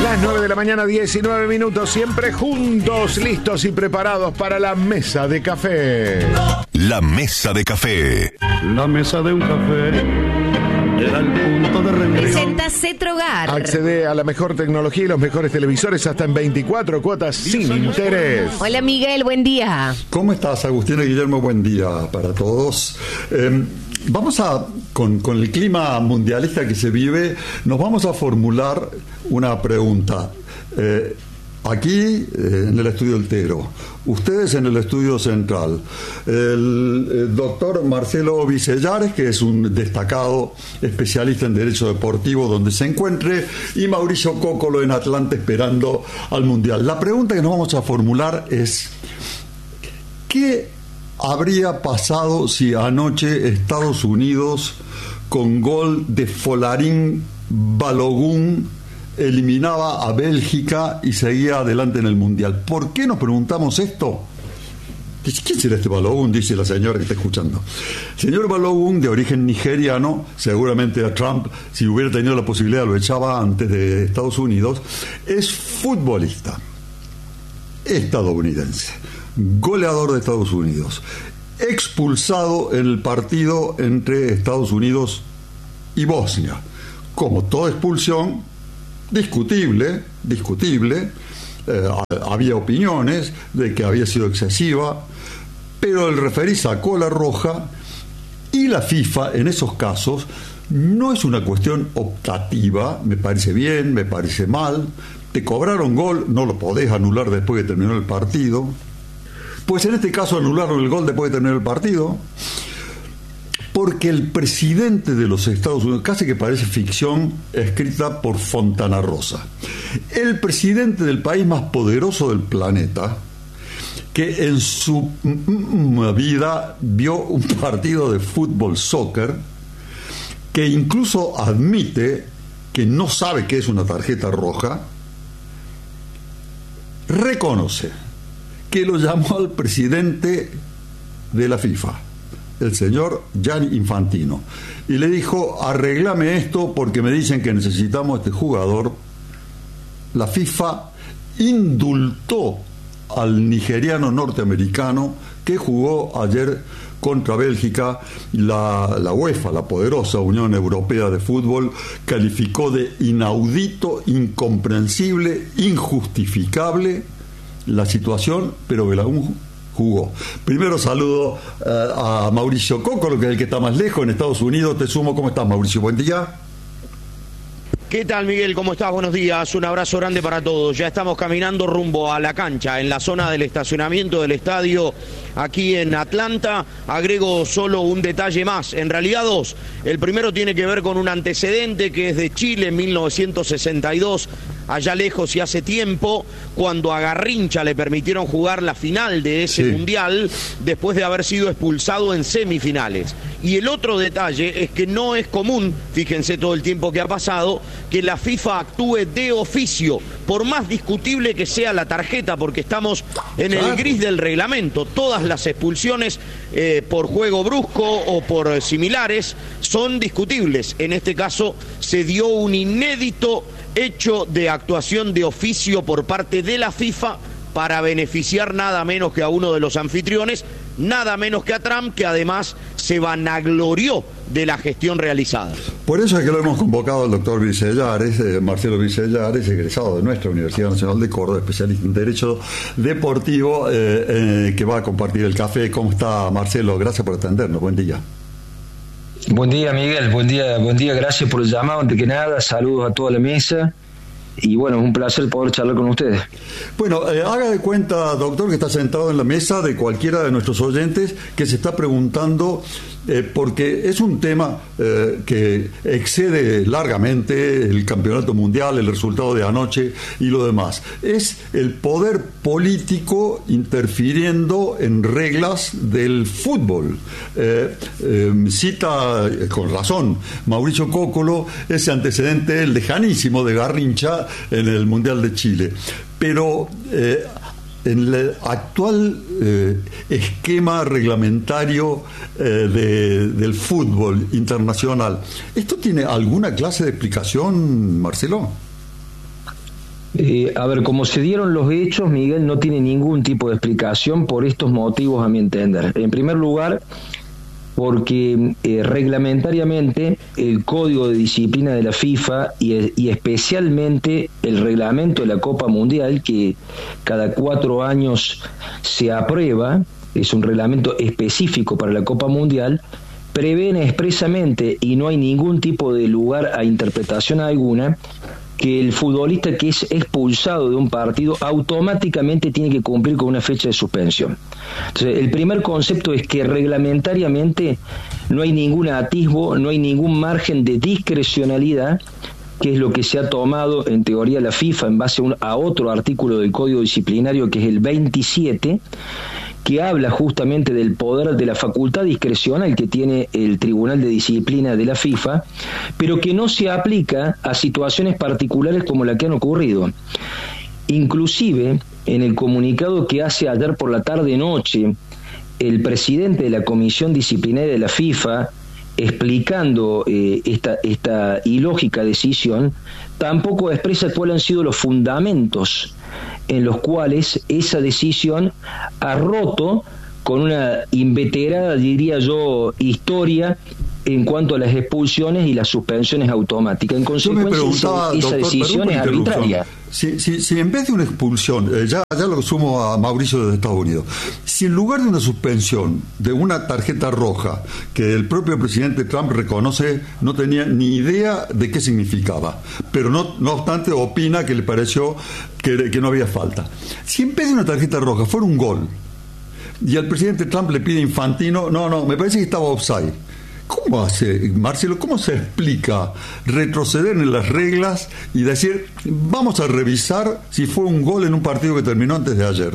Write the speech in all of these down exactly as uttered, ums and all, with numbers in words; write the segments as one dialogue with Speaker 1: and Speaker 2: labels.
Speaker 1: Las nueve de la mañana, diecinueve minutos, siempre juntos, listos y preparados para la mesa de café.
Speaker 2: La mesa de café.
Speaker 3: La mesa de un café era el punto de reunión.
Speaker 4: Presenta Cetrogar.
Speaker 1: Accede a la mejor tecnología y los mejores televisores hasta en veinticuatro cuotas sin interés.
Speaker 4: Hola Miguel, buen día.
Speaker 3: ¿Cómo estás, Agustín y Guillermo? Buen día para todos. Eh, vamos a, con, con el clima mundialista que se vive, nos vamos a formular una pregunta. Eh, Aquí, eh, en el estudio Altero, ustedes en el estudio central, el, el doctor Marcelo Vicellares, que es un destacado especialista en Derecho Deportivo donde se encuentre, y Mauricio Cóccolo en Atlanta esperando al Mundial. La pregunta que nos vamos a formular es, ¿qué habría pasado si anoche Estados Unidos, con gol de Folarin Balogun, eliminaba a Bélgica y seguía adelante en el Mundial? ¿Por qué nos preguntamos esto? ¿Quién será este Balogun? Dice la señora que está escuchando. Señor Balogun, de origen nigeriano, seguramente a Trump, si hubiera tenido la posibilidad, lo echaba antes de Estados Unidos, es futbolista estadounidense, goleador de Estados Unidos, expulsado en el partido entre Estados Unidos y Bosnia. Como toda expulsión, discutible, discutible, eh, había opiniones de que había sido excesiva, pero el referí sacó la roja y la FIFA en esos casos no es una cuestión optativa, me parece bien, me parece mal, te cobraron gol, no lo podés anular después de terminar el partido, pues en este caso anularon el gol después de terminar el partido, porque el presidente de los Estados Unidos, casi que parece ficción escrita por Fontana Rosa, el presidente del país más poderoso del planeta, que en su vida vio un partido de fútbol, soccer, que incluso admite que no sabe qué es una tarjeta roja, reconoce que lo llamó al presidente de la FIFA, el señor Gianni Infantino, y le dijo: arreglame esto porque me dicen que necesitamos a este jugador. La FIFA indultó al nigeriano norteamericano que jugó ayer contra Bélgica. La, la UEFA, la poderosa Unión Europea de Fútbol, calificó de inaudito, incomprensible, injustificable la situación, pero Belaún jugó. Primero saludo uh, a Mauricio Cóccolo, que es el que está más lejos en Estados Unidos. Te sumo. ¿Cómo estás, Mauricio? Buen día.
Speaker 5: ¿Qué tal, Miguel? ¿Cómo estás? Buenos días. Un abrazo grande para todos. Ya estamos caminando rumbo a la cancha, en la zona del estacionamiento del estadio aquí en Atlanta. Agrego solo un detalle más, en realidad dos. El primero tiene que ver con un antecedente que es de Chile en mil novecientos sesenta y dos, allá lejos y hace tiempo, cuando a Garrincha le permitieron jugar la final de ese sí. mundial después de haber sido expulsado en semifinales. Y el otro detalle es que no es común, fíjense todo el tiempo que ha pasado, que la FIFA actúe de oficio, por más discutible que sea la tarjeta, porque estamos en el gris del reglamento. Todas las expulsiones eh, por juego brusco o por eh, similares son discutibles. En este caso se dio un inédito hecho de actuación de oficio por parte de la FIFA para beneficiar nada menos que a uno de los anfitriones, nada menos que a Trump, que además se vanaglorió de la gestión realizada.
Speaker 3: Por eso es que lo hemos convocado al doctor Vicellares, eh, Marcelo Vicellares, egresado de nuestra Universidad Nacional de Córdoba, especialista en Derecho Deportivo, eh, eh, que va a compartir el café. ¿Cómo está, Marcelo? Gracias por atendernos. Buen día.
Speaker 6: Buen día, Miguel. Buen día, buen día. Gracias por el llamado. Antes que nada, saludos a toda la mesa. Y bueno, es un placer poder charlar con ustedes.
Speaker 3: Bueno, eh, haga de cuenta, doctor, que está sentado en la mesa de cualquiera de nuestros oyentes que se está preguntando, eh, porque es un tema eh, que excede largamente el campeonato mundial, el resultado de anoche y lo demás. Es el poder político interfiriendo en reglas del fútbol. Eh, eh, cita, eh, con razón, Mauricio Cóccolo, ese antecedente lejanísimo de Garrincha en el Mundial de Chile. Pero eh, en el actual eh, esquema reglamentario eh, de, del fútbol internacional, ¿esto tiene alguna clase de explicación, Marcelo?
Speaker 6: Eh, a ver, como se dieron los hechos, Miguel, no tiene ningún tipo de explicación por estos motivos, a mi entender. En primer lugar, porque eh, reglamentariamente el Código de Disciplina de la FIFA y, y especialmente el reglamento de la Copa Mundial, que cada cuatro años se aprueba, es un reglamento específico para la Copa Mundial, prevén expresamente, y no hay ningún tipo de lugar a interpretación alguna, que el futbolista que es expulsado de un partido automáticamente tiene que cumplir con una fecha de suspensión. Entonces, el primer concepto es que reglamentariamente no hay ningún atisbo, no hay ningún margen de discrecionalidad, que es lo que se ha tomado en teoría la FIFA en base a, un, a otro artículo del Código Disciplinario, que es el veintisiete, que habla justamente del poder de la facultad discrecional que tiene el Tribunal de Disciplina de la FIFA, pero que no se aplica a situaciones particulares como la que han ocurrido. Inclusive, en el comunicado que hace ayer por la tarde-noche el presidente de la Comisión Disciplinaria de la FIFA, explicando eh, esta, esta ilógica decisión, tampoco expresa cuáles han sido los fundamentos en los cuales esa decisión ha roto con una inveterada, diría yo, historia en cuanto a las expulsiones y las suspensiones automáticas. En consecuencia, esa, esa decisión es arbitraria.
Speaker 3: Si, si, si en vez de una expulsión, eh, ya, ya lo sumo a Mauricio desde Estados Unidos, si en lugar de una suspensión, de una tarjeta roja, que el propio presidente Trump reconoce, no tenía ni idea de qué significaba, pero no, no obstante opina que le pareció que, que no había falta. Si en vez de una tarjeta roja fuera un gol, y al presidente Trump le pide Infantino, no, no, me parece que estaba offside. ¿Cómo hace, Marcelo, cómo se explica retroceder en las reglas y decir, vamos a revisar si fue un gol en un partido que terminó antes de ayer?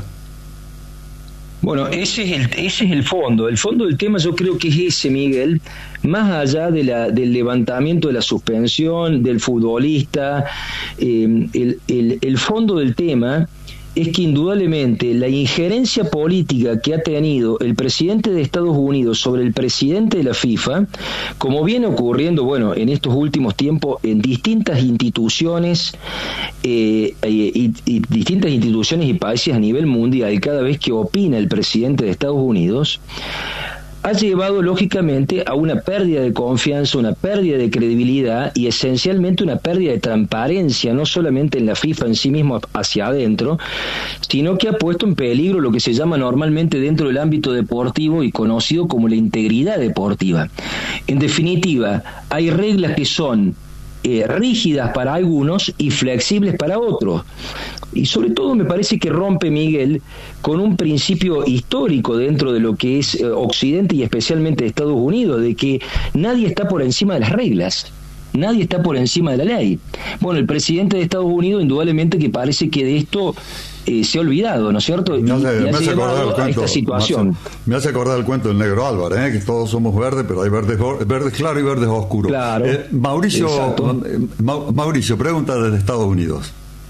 Speaker 6: Bueno, ese es el, ese es el fondo. El fondo del tema yo creo que es ese, Miguel, más allá de la, del levantamiento de la suspensión, del futbolista, eh, el, el, el fondo del tema es que indudablemente la injerencia política que ha tenido el presidente de Estados Unidos sobre el presidente de la FIFA, como viene ocurriendo, bueno, en estos últimos tiempos en distintas instituciones eh, y, y distintas instituciones y países a nivel mundial, cada vez que opina el presidente de Estados Unidos, ha llevado lógicamente a una pérdida de confianza, una pérdida de credibilidad y esencialmente una pérdida de transparencia, no solamente en la FIFA en sí mismo hacia adentro, sino que ha puesto en peligro lo que se llama normalmente dentro del ámbito deportivo y conocido como la integridad deportiva. En definitiva, hay reglas que son eh, rígidas para algunos y flexibles para otros. Y sobre todo me parece que rompe, Miguel, con un principio histórico dentro de lo que es eh, Occidente y especialmente Estados Unidos, de que nadie está por encima de las reglas, nadie está por encima de la ley. Bueno, el presidente de Estados Unidos indudablemente que parece que de esto eh, se ha olvidado, ¿no es cierto? Y,
Speaker 3: me hace,
Speaker 6: y ha
Speaker 3: me hace acordar el cuento,
Speaker 6: a esta situación.
Speaker 3: Me hace, me hace acordar el cuento del negro Álvarez, ¿eh? Que todos somos verdes, pero hay verdes, verdes claros y verdes oscuros.
Speaker 6: Claro.
Speaker 3: Eh, Mauricio, Ma, Mauricio, pregunta desde Estados Unidos.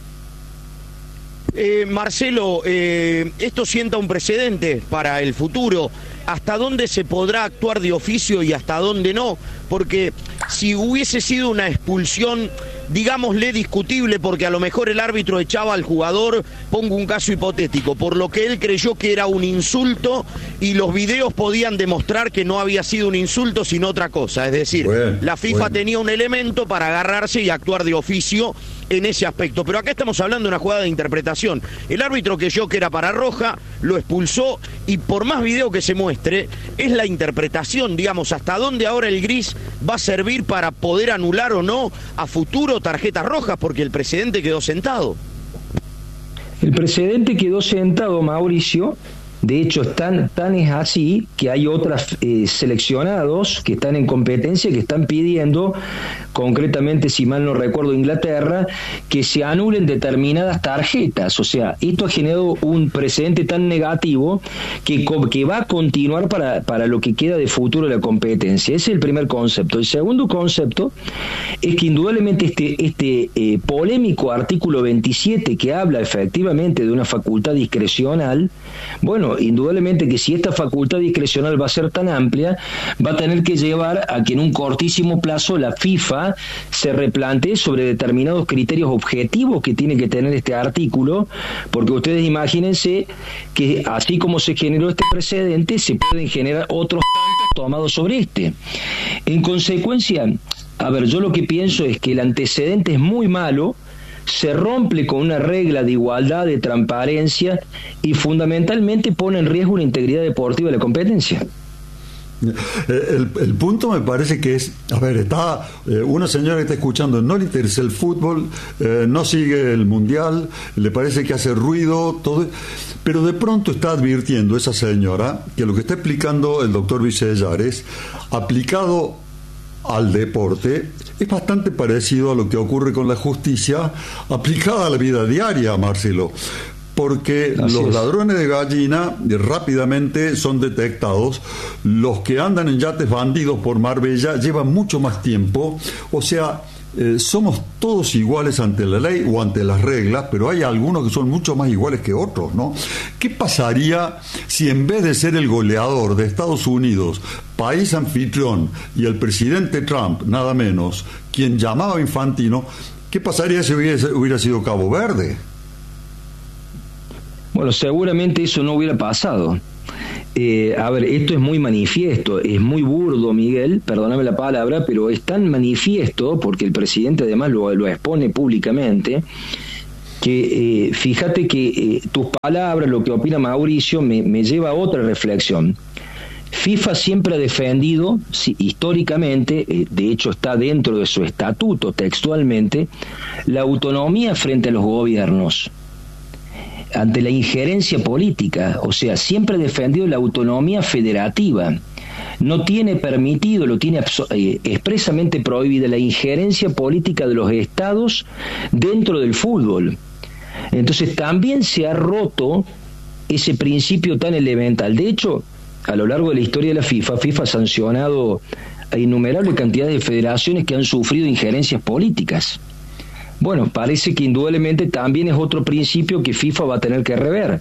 Speaker 5: Eh, Marcelo, eh, esto sienta un precedente para el futuro. ¿Hasta dónde se podrá actuar de oficio y hasta dónde no? Porque si hubiese sido una expulsión, digámosle discutible, porque a lo mejor el árbitro echaba al jugador, pongo un caso hipotético, por lo que él creyó que era un insulto y los videos podían demostrar que no había sido un insulto sino otra cosa. Es decir, bueno, la FIFA bueno. tenía un elemento para agarrarse y actuar de oficio en ese aspecto. Pero acá estamos hablando de una jugada de interpretación. El árbitro creyó que era para roja, lo expulsó y por más video que se muestre, es la interpretación, digamos, hasta dónde ahora el gris va a servir para poder anular o no a futuro tarjetas rojas, porque el precedente quedó sentado.
Speaker 6: El precedente quedó sentado, Mauricio. De hecho, tan, tan es así que hay otros eh, seleccionados que están en competencia, que están pidiendo, concretamente, si mal no recuerdo, Inglaterra, que se anulen determinadas tarjetas. O sea, esto ha generado un precedente tan negativo que, que va a continuar para, para lo que queda de futuro de la competencia. Ese es el primer concepto. El segundo concepto es que indudablemente este, este eh, polémico artículo veintisiete que habla efectivamente de una facultad discrecional, bueno, bueno, indudablemente que si esta facultad discrecional va a ser tan amplia, va a tener que llevar a que en un cortísimo plazo la FIFA se replantee sobre determinados criterios objetivos que tiene que tener este artículo, porque ustedes imagínense que así como se generó este precedente, se pueden generar otros tantos tomados sobre este. En consecuencia, a ver, yo lo que pienso es que el antecedente es muy malo, se rompe con una regla de igualdad, de transparencia y fundamentalmente pone en riesgo la integridad deportiva de la competencia.
Speaker 3: El, el punto me parece que es, a ver, está eh, una señora que está escuchando, no le interesa el fútbol, eh, no sigue el mundial, le parece que hace ruido, todo, pero de pronto está advirtiendo esa señora que lo que está explicando el doctor Vicellares, aplicado al deporte, es bastante parecido a lo que ocurre con la justicia aplicada a la vida diaria, Marcelo, porque
Speaker 6: Así
Speaker 3: los
Speaker 6: es.
Speaker 3: ladrones de gallina rápidamente son detectados, los que andan en yates bandidos por Marbella llevan mucho más tiempo, o sea, eh, somos todos iguales ante la ley o ante las reglas, pero hay algunos que son mucho más iguales que otros, ¿no? ¿Qué pasaría si en vez de ser el goleador de Estados Unidos, país anfitrión, y el presidente Trump, nada menos, quien llamaba Infantino, qué pasaría si hubiese, hubiera sido Cabo Verde?
Speaker 6: Bueno, seguramente eso no hubiera pasado. Eh, a ver, esto es muy manifiesto, es muy burdo, Miguel, perdóname la palabra, pero es tan manifiesto, porque el presidente además lo, lo expone públicamente, que eh, fíjate que eh, tus palabras, lo que opina Mauricio, me, me lleva a otra reflexión. FIFA siempre ha defendido, sí, históricamente, eh, de hecho está dentro de su estatuto textualmente, la autonomía frente a los gobiernos, ante la injerencia política, o sea, siempre ha defendido la autonomía federativa. No tiene permitido, lo tiene eh, expresamente prohibida la injerencia política de los estados dentro del fútbol. Entonces también se ha roto ese principio tan elemental. De hecho, a lo largo de la historia de la FIFA, FIFA ha sancionado a innumerables cantidades de federaciones que han sufrido injerencias políticas. Bueno, parece que indudablemente también es otro principio que FIFA va a tener que rever.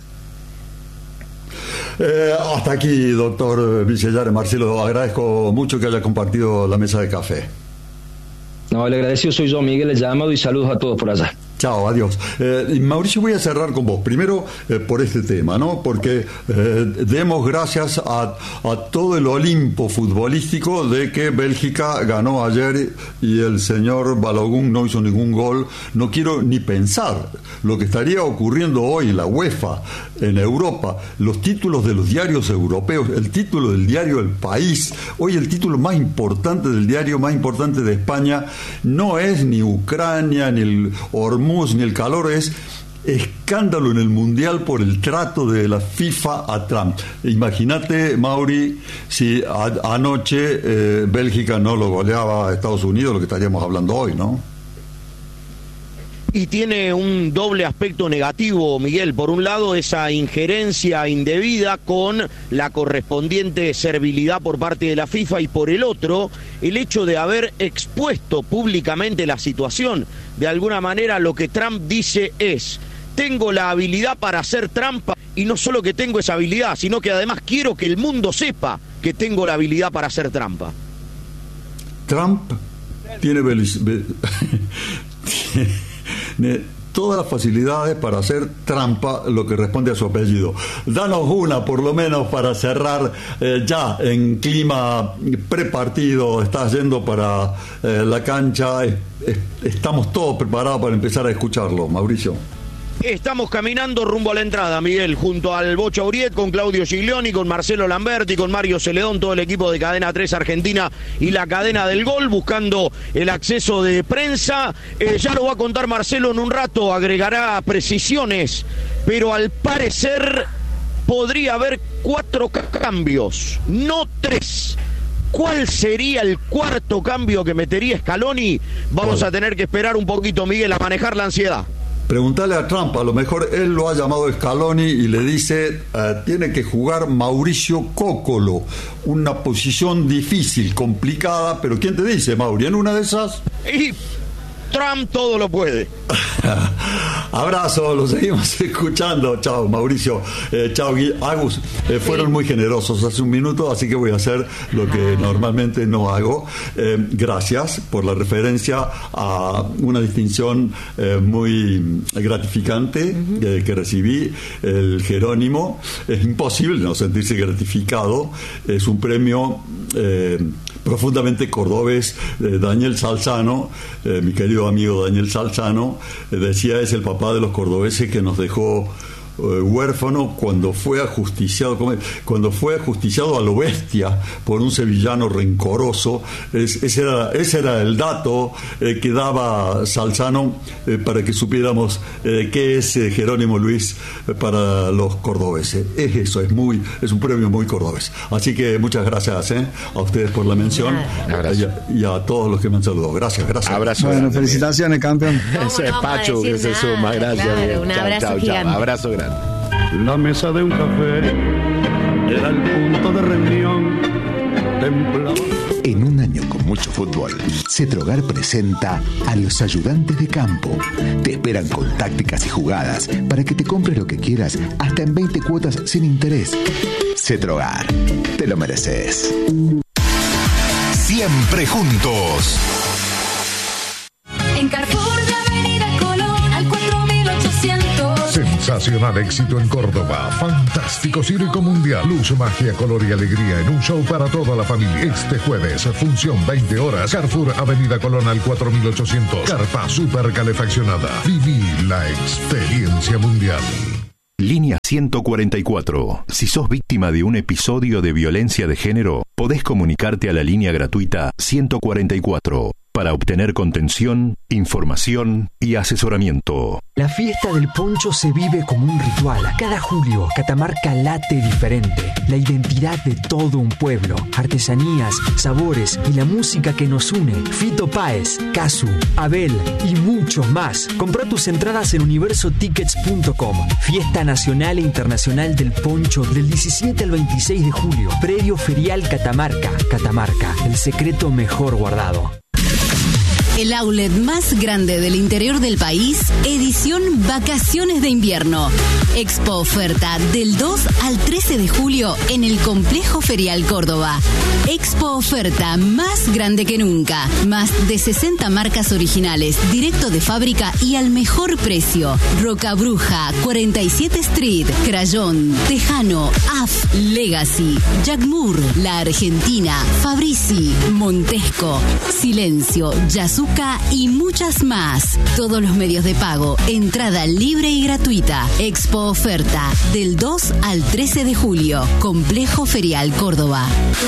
Speaker 3: Eh, hasta aquí, doctor Vicellares. Marcelo, agradezco mucho que haya compartido la mesa de café.
Speaker 6: No, el agradecido soy yo, Miguel, el llamado, y saludos a todos por allá.
Speaker 3: Chao, adiós. Eh, Mauricio, voy a cerrar con vos. Primero, eh, por este tema, ¿no? Porque eh, demos gracias a, a todo el Olimpo futbolístico de que Bélgica ganó ayer y el señor Balogun no hizo ningún gol. No quiero ni pensar lo que estaría ocurriendo hoy en la UEFA, en Europa, los títulos de los diarios europeos, el título del diario El País. Hoy el título más importante del diario más importante de España no es ni Ucrania, ni el Hormuz, ni el calor, es escándalo en el Mundial por el trato de la FIFA a Trump. Imagínate, Mauri, si a, anoche eh, Bélgica no lo goleaba a Estados Unidos, lo que estaríamos hablando hoy, ¿no?
Speaker 5: Y tiene un doble aspecto negativo, Miguel. Por un lado, esa injerencia indebida con la correspondiente servilidad por parte de la FIFA, y por el otro, el hecho de haber expuesto públicamente la situación. De alguna manera, lo que Trump dice es: tengo la habilidad para hacer trampa, y no solo que tengo esa habilidad, sino que además quiero que el mundo sepa que tengo la habilidad para hacer trampa.
Speaker 3: Trump tiene... todas las facilidades para hacer trampa, lo que responde a su apellido. Danos una, por lo menos, para cerrar eh, ya en clima prepartido. Estás yendo para eh, la cancha. Eh, eh, estamos todos preparados para empezar a escucharlo, Mauricio.
Speaker 5: Estamos caminando rumbo a la entrada, Miguel, junto al Bocha Uriet, con Claudio Giglioni, con Marcelo Lamberti, con Mario Celedón, todo el equipo de Cadena tres Argentina y la cadena del gol, buscando el acceso de prensa. Eh, ya lo va a contar Marcelo en un rato, agregará precisiones, pero al parecer podría haber cuatro cambios, no tres. ¿Cuál sería el cuarto cambio que metería Scaloni? Vamos a tener que esperar un poquito, Miguel, a manejar la ansiedad.
Speaker 3: Preguntale a Trump, a lo mejor él lo ha llamado Scaloni y le dice, uh, tiene que jugar Mauricio Cócolo, una posición difícil, complicada, pero ¿quién te dice, Mauri? ¿En una de esas?
Speaker 5: Y Trump todo lo puede.
Speaker 3: Abrazo, lo seguimos escuchando. Chao, Mauricio. Eh, chao, Agus. Eh, fueron sí. muy generosos hace un minuto, así que voy a hacer lo que normalmente no hago. Eh, gracias por la referencia a una distinción eh, muy gratificante uh-huh. eh, que recibí, el Jerónimo. Es imposible no sentirse gratificado. Es un premio eh, profundamente cordobés. eh, Daniel Salzano, eh, mi querido amigo Daniel Salzano, eh, decía, es el papá de los cordobeses que nos dejó eh, huérfano cuando fue ajusticiado cuando fue ajusticiado a lo bestia por un sevillano rencoroso. Es, ese, era, ese era el dato eh, que daba Salzano eh, para que supiéramos eh, qué es eh, Jerónimo Luis eh, para los cordobeses. Es eso, es muy es un premio muy cordobés. Así que muchas gracias eh, a ustedes por la mención y a, y a todos los que me han saludado. Gracias, gracias.
Speaker 1: Abrazo.
Speaker 7: Bueno, felicitaciones, campeón.
Speaker 1: Ese es Pacho que se suma. Gracias.
Speaker 4: Claro, un
Speaker 1: chao,
Speaker 4: abrazo
Speaker 1: chao,
Speaker 4: gigante.
Speaker 1: chao. Abrazo grande.
Speaker 8: La mesa de un café era el punto de reunión templado.
Speaker 9: En un año con mucho fútbol, Cetrogar presenta a los ayudantes de campo. Te esperan con tácticas y jugadas para que te compres lo que quieras hasta en veinte cuotas sin interés. Cetrogar, te lo mereces.
Speaker 2: Siempre juntos.
Speaker 10: En Carrefour de Avenida Colón al cuatro mil ochocientos.
Speaker 11: Sensacional éxito en Córdoba. Fantástico circo mundial. Luz, magia, color y alegría en un show para toda la familia. Este jueves, función veinte horas. Carrefour Avenida Colón al cuatro mil ochocientos. Carpa super calefaccionada. Viví la experiencia mundial.
Speaker 2: Línea ciento cuarenta y cuatro. Si sos víctima de un episodio de violencia de género, podés comunicarte a la línea gratuita ciento cuarenta y cuatro para obtener contención, información y asesoramiento.
Speaker 12: La fiesta del poncho se vive como un ritual. Cada julio, Catamarca late diferente. La identidad de todo un pueblo, artesanías, sabores y la música que nos une. Fito Páez, Casu, Abel y muchos más. Comprá tus entradas en universo tickets punto com. Fiesta Nacional e Internacional del Poncho del diecisiete al veintiséis de julio. Predio Ferial Catamarca. Catamarca, el secreto mejor guardado.
Speaker 10: El outlet más grande del interior del país, edición Vacaciones de Invierno. Expo Oferta del dos al trece de julio en el Complejo Ferial Córdoba. Expo Oferta más grande que nunca. Más de sesenta marcas originales, directo de fábrica y al mejor precio. Roca Bruja, cuarenta y siete Street, Crayón, Tejano, A F, Legacy, Jack Moore, La Argentina, Fabrici, Montesco, Silencio, Yasuo y muchas más. Todos los medios de pago, entrada libre y gratuita. Expo Oferta del dos al trece de julio. Complejo Ferial Córdoba.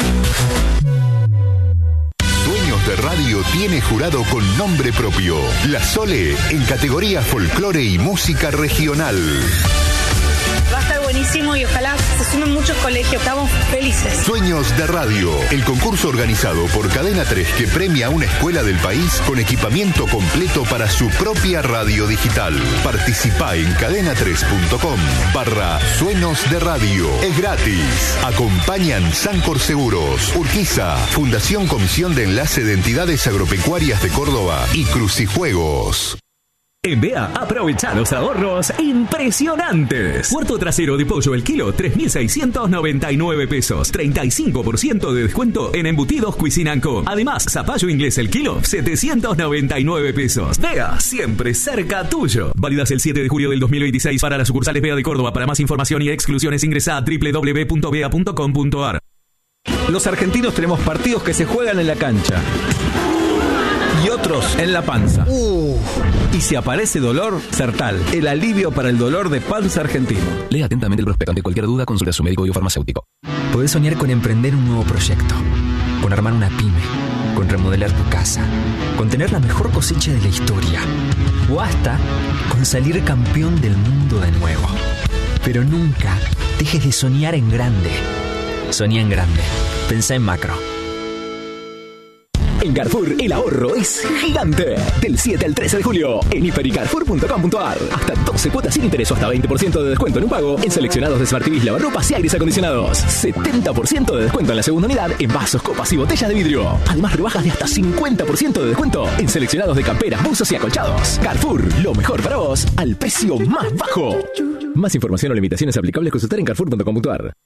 Speaker 2: Sueños de Radio tiene jurado con nombre propio. La Sole en categoría folclore y música regional.
Speaker 13: Va a estar buenísimo y ojalá se sumen muchos colegios. Estamos felices.
Speaker 2: Sueños de Radio, el concurso organizado por Cadena tres que premia a una escuela del país con equipamiento completo para su propia radio digital. Participá en cadena tres punto com barra Sueños de Radio. Es gratis. Acompañan Sancor Seguros, Urquiza, Fundación Comisión de Enlace de Entidades Agropecuarias de Córdoba y Crucijuegos.
Speaker 14: En B A, aprovecha los ahorros impresionantes. Puerto trasero de pollo el kilo, tres mil seiscientos noventa y nueve pesos. treinta y cinco por ciento de descuento en embutidos Cuisine and Co. Además, zapallo inglés el kilo, setecientos noventa y nueve pesos. B A, siempre cerca tuyo. Válidas el siete de julio del dos mil veintiséis para las sucursales B A de Córdoba. Para más información y exclusiones ingresa a doble u doble u doble u punto b a punto com punto a r.
Speaker 15: Los argentinos tenemos partidos que se juegan en la cancha y otros en la panza. Uh. Y si aparece dolor, Sertal, el alivio para el dolor de panza argentino.
Speaker 16: Lee atentamente el prospecto. Ante cualquier duda, consulta a su médico o farmacéutico.
Speaker 12: Podés soñar con emprender un nuevo proyecto, con armar una pyme, con remodelar tu casa, con tener la mejor cosecha de la historia, o hasta con salir campeón del mundo de nuevo. Pero nunca dejes de soñar en grande. Soñá en grande. Pensá en macro.
Speaker 14: En Carrefour, el ahorro es gigante. Del siete al trece de julio, en hiper y carrefour punto com punto a r. Hasta doce cuotas sin interés o hasta veinte por ciento de descuento en un pago en seleccionados de Smart T V, lavarropas y aires acondicionados. setenta por ciento de descuento en la segunda unidad en vasos, copas y botellas de vidrio. Además, rebajas de hasta cincuenta por ciento de descuento en seleccionados de camperas, buzos y acolchados. Carrefour, lo mejor para vos al precio más bajo. Más información o limitaciones aplicables consultar en carrefour punto com punto a r.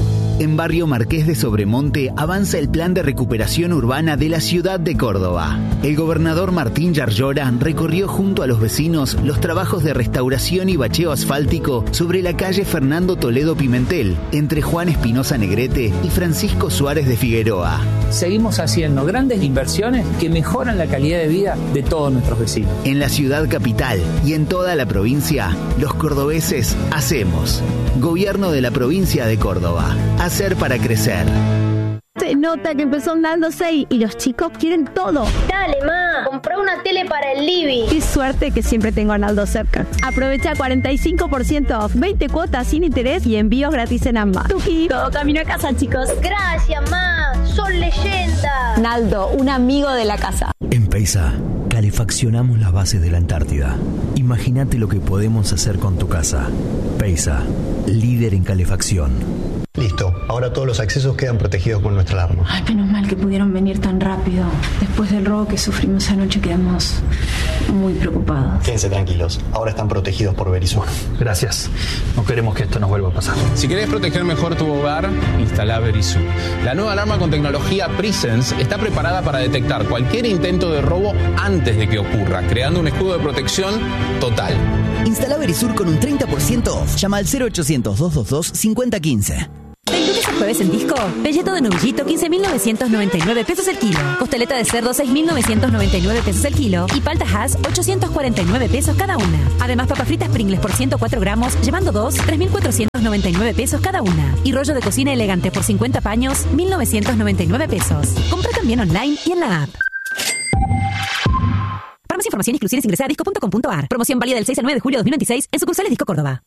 Speaker 7: En Barrio Marqués de Sobremonte avanza el plan de recuperación urbana de la ciudad de Córdoba. El gobernador Martín Yarlora recorrió junto a los vecinos los trabajos de restauración y bacheo asfáltico sobre la calle Fernando Toledo Pimentel, entre Juan Espinosa Negrete y Francisco Suárez de Figueroa.
Speaker 17: Seguimos haciendo grandes inversiones que mejoran la calidad de vida de todos nuestros vecinos.
Speaker 7: En la ciudad capital y en toda la provincia, los cordobeses hacemos. Gobierno de la provincia de Córdoba. Hacer para crecer.
Speaker 18: Se nota que empezó andando seis y los chicos quieren todo.
Speaker 19: Dale, ma, comprá una tele para el living.
Speaker 18: Qué suerte que siempre tengo a Naldo cerca. Aprovecha cuarenta y cinco por ciento off, veinte cuotas sin interés y envíos gratis en ambas. Tuki, todo camino a casa, chicos.
Speaker 19: Gracias, ma, son leyenda.
Speaker 18: Naldo, un amigo de la casa.
Speaker 20: En Peisa, calefaccionamos las bases de la Antártida. Imagínate lo que podemos hacer con tu casa. Peisa, líder en calefacción.
Speaker 21: Listo, ahora todos los accesos quedan protegidos con nuestra alarma.
Speaker 22: Ay, menos mal que pudieron venir tan rápido. Después del robo que sufrimos anoche quedamos muy preocupados.
Speaker 21: Quédense tranquilos, ahora están protegidos por Verisur.
Speaker 17: Gracias, no queremos que esto nos vuelva a pasar.
Speaker 23: Si querés proteger mejor tu hogar, instalá Verisur. La nueva alarma con tecnología Presence está preparada para detectar cualquier intento de robo antes de que ocurra, creando un escudo de protección total.
Speaker 24: Instala Verisur con un treinta por ciento off. Llama al cero ochocientos, doscientos veintidós, cincuenta quince.
Speaker 25: Del lunes a jueves en Disco, pelleto de novillito quince mil novecientos noventa y nueve pesos el kilo, costeleta de cerdo seis mil novecientos noventa y nueve pesos el kilo y palta Hass ochocientos cuarenta y nueve pesos cada una. Además, papas fritas Pringles por ciento cuatro gramos, llevando dos, tres mil cuatrocientos noventa y nueve pesos cada una. Y rollo de cocina elegante por cincuenta paños, mil novecientos noventa y nueve pesos. Compra también online y en la app. Para más información y exclusiones ingresa a disco punto com punto a r. Promoción válida del seis al nueve de julio de dos mil veintiséis en sucursales Disco Córdoba.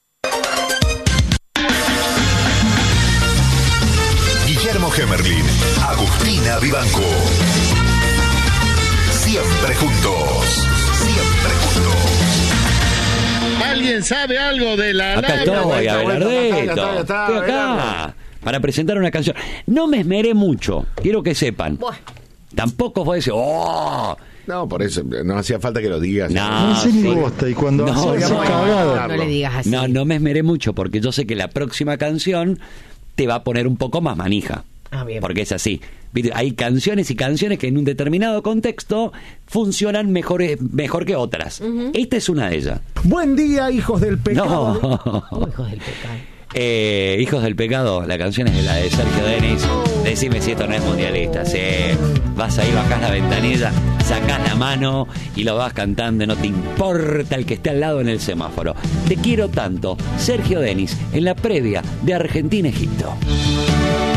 Speaker 2: Guillermo Gemerlin, Agustina Vivanco. Siempre juntos. Siempre juntos.
Speaker 1: ¿Alguien sabe algo de la
Speaker 26: Acá estoy, Abelardito. Estoy acá para presentar una canción. No me esmeré mucho, quiero que sepan. Buah. Tampoco fue decir, ¡oh!
Speaker 1: No, por eso, no hacía falta que lo digas.
Speaker 26: No,
Speaker 3: no sé ni bosta, y cuando
Speaker 26: no,
Speaker 3: haces
Speaker 26: no,
Speaker 3: cagado.
Speaker 4: No le digas así.
Speaker 26: No, no me esmeré mucho, porque yo sé que la próxima canción te va a poner un poco más manija.
Speaker 4: Ah, bien.
Speaker 26: Porque es así. Hay canciones y canciones que en un determinado contexto funcionan mejor, mejor que otras. Uh-huh. Esta es una de ellas.
Speaker 1: Buen día, hijos del pecado.
Speaker 26: No.
Speaker 4: Oh, hijos del pecado.
Speaker 26: Eh, Hijos del Pecado, la canción es de la de Sergio Denis. Decime si esto no es mundialista. Sí. Vas ahí, bajás la ventanilla, sacás la mano y lo vas cantando. No te importa el que esté al lado en el semáforo. Te quiero tanto, Sergio Denis, en la previa de Argentina-Egipto.